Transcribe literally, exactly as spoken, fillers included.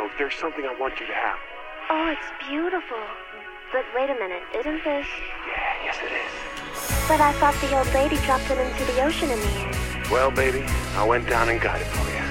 know, there's something I want you to have. Oh, it's beautiful. But wait a minute, isn't this... Yeah, yes it is. But I thought the old lady dropped it into the ocean in the end. Well, baby, I went down and got it for you.